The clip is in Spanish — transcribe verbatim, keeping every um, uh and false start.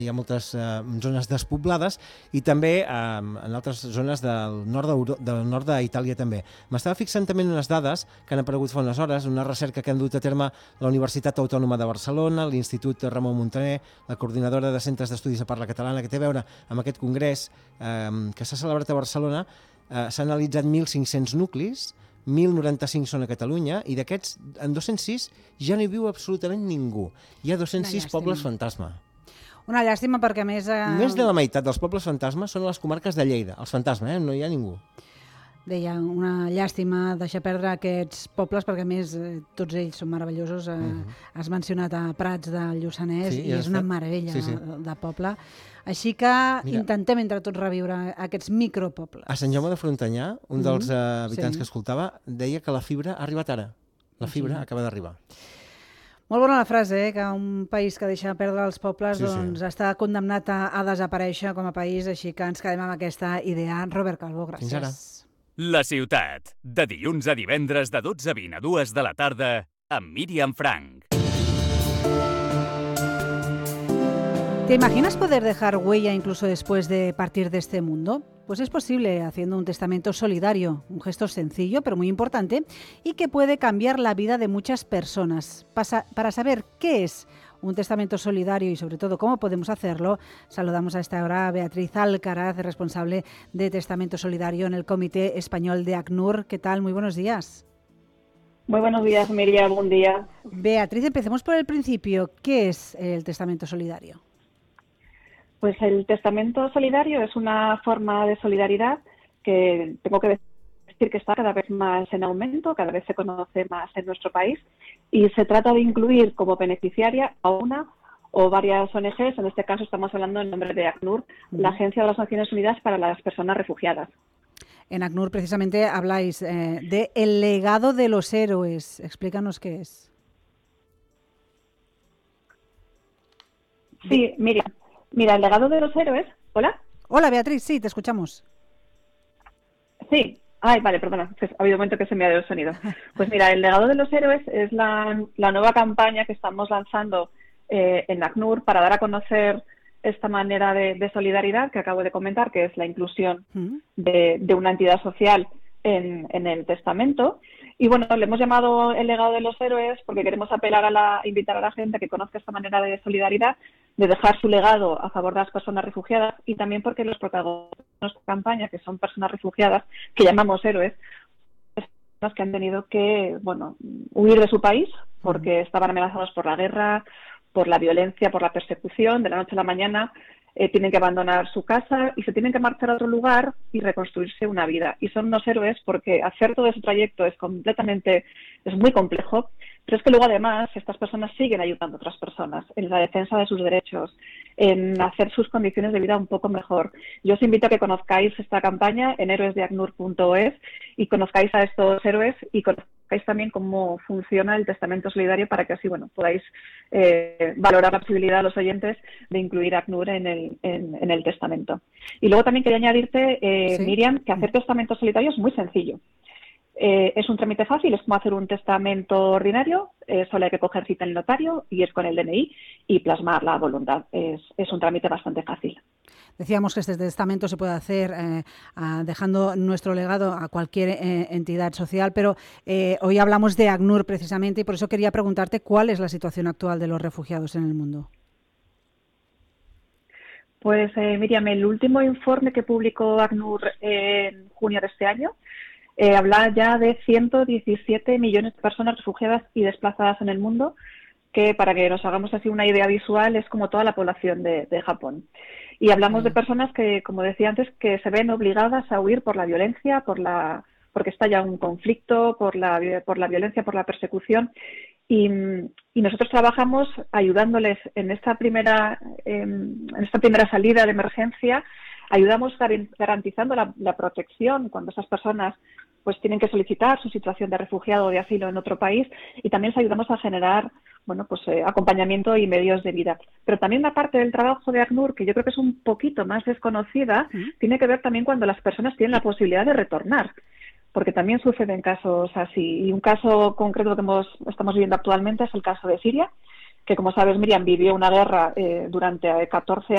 hi ha moltes eh, zones despoblades i també eh, en altres zones del nord del nord d'Itàlia també. M'estava fixant també en unes dades que han aparegut fa unes hores, una recerca que han dut a terme la Universitat Autònoma de Barcelona, l'Institut Ramon Muntaner, la Coordinadora de Centres d'Estudis de Parla Catalana, que té a veure amb aquest congrés eh, que s'ha celebrat a Barcelona. Eh, s'ha analitzat mil cinc-cents nuclis, mil noranta-cinc són a Catalunya, i d'aquests, en dos-cents sis, ja no hi viu absolutament ningú. Hi ha dos-cents sis pobles fantasma. Una llàstima perquè, a més... Eh... Més de la meitat dels pobles fantasma són a les comarques de Lleida. Els fantasma, eh? No hi ha ningú. Deia, una llàstima deixar perdre aquests pobles perquè, a més, eh, tots ells són meravellosos. Eh, uh-huh. Has mencionat a Prats del Lluçanès sí, i és una meravella sí, sí. de poble. Així que Mira, intentem entre tots reviure aquests micropobles. A Sant Jaume de Frontanyà, un dels uh, habitants sí. que escoltava, deia que la fibra ha arribat ara. La fibra sí. acaba d'arribar. Molt bona la frase, eh? Que un país que deixa perdre els pobles sí, doncs, sí. està condemnat a, a desaparèixer com a país, així que ens quedem amb aquesta idea. Robert Calvo, gràcies. Fins ara. La ciutat, de dilluns a divendres de dotze a vint a dues de la tarda, amb Míriam Frank. ¿Te imaginas poder dejar huella incluso después de partir de este mundo? Pues es posible haciendo un testamento solidario, un gesto sencillo pero muy importante y que puede cambiar la vida de muchas personas. Pasa, para saber qué es un testamento solidario y sobre todo cómo podemos hacerlo, saludamos a esta hora a Beatriz Alcaraz, responsable de Testamento Solidario en el Comité Español de ACNUR. ¿Qué tal? Muy buenos días. Muy buenos días, Miriam. Buen día. Beatriz, empecemos por el principio. ¿Qué es el testamento solidario? Pues el testamento solidario es una forma de solidaridad que tengo que decir que está cada vez más en aumento, cada vez se conoce más en nuestro país y se trata de incluir como beneficiaria a una o varias O N Ges, en este caso estamos hablando en nombre de ACNUR, uh-huh. la Agencia de las Naciones Unidas para las Personas Refugiadas. En ACNUR precisamente habláis eh, de el legado de los héroes. Explícanos qué es. Sí, Miriam. Mira, el legado de los héroes... ¿Hola? Hola, Beatriz, sí, te escuchamos. Sí. Ay, vale, perdona, pues ha habido un momento que se me ha ido el sonido. Pues mira, el legado de los héroes es la, la nueva campaña que estamos lanzando eh, en ACNUR para dar a conocer esta manera de, de solidaridad que acabo de comentar, que es la inclusión de, de una entidad social en, en el testamento. Y bueno, le hemos llamado el legado de los héroes porque queremos apelar a la, invitar a la gente a que conozca esta manera de solidaridad, de dejar su legado a favor de las personas refugiadas y también porque los protagonistas de nuestra campaña, que son personas refugiadas, que llamamos héroes, personas que han tenido que, bueno, huir de su país porque estaban amenazados por la guerra, por la violencia, por la persecución, de la noche a la mañana. Eh, tienen que abandonar su casa y se tienen que marchar a otro lugar y reconstruirse una vida. Y son unos héroes porque hacer todo ese trayecto es completamente, es muy complejo, pero es que luego además estas personas siguen ayudando a otras personas en la defensa de sus derechos, en hacer sus condiciones de vida un poco mejor. Yo os invito a que conozcáis esta campaña en héroes de acnur punto es y conozcáis a estos héroes y conozcáis también cómo funciona el testamento solidario para que así bueno podáis eh, valorar la posibilidad a los oyentes de incluir a ACNUR en el, en, en el testamento. Y luego también quería añadirte, eh, ¿Sí? Miriam, que hacer testamento solidario es muy sencillo. Eh, es un trámite fácil, es como hacer un testamento ordinario, eh, solo hay que coger cita en el notario, ir con el D N I y plasmar la voluntad. Es, es un trámite bastante fácil. Decíamos que este testamento se puede hacer eh, a, dejando nuestro legado a cualquier eh, entidad social, pero eh, hoy hablamos de ACNUR precisamente y por eso quería preguntarte cuál es la situación actual de los refugiados en el mundo. Pues eh, Miriam, el último informe que publicó ACNUR en junio de este año eh, habla ya de ciento diecisiete millones de personas refugiadas y desplazadas en el mundo, que para que nos hagamos así una idea visual es como toda la población de, de Japón. Y hablamos de personas que, como decía antes, que se ven obligadas a huir por la violencia, por la, porque está ya un conflicto, por la, por la violencia, por la persecución. Y, y nosotros trabajamos ayudándoles en esta primera, en esta primera salida de emergencia, ayudamos garantizando la, la protección cuando esas personas pues tienen que solicitar su situación de refugiado o de asilo en otro país y también les ayudamos a generar bueno pues eh, acompañamiento y medios de vida. Pero también la parte del trabajo de ACNUR, que yo creo que es un poquito más desconocida, ¿Mm? tiene que ver también cuando las personas tienen la posibilidad de retornar, porque también suceden casos así. Y un caso concreto que hemos, estamos viviendo actualmente es el caso de Siria, que como sabes, Miriam, vivió una guerra eh, durante catorce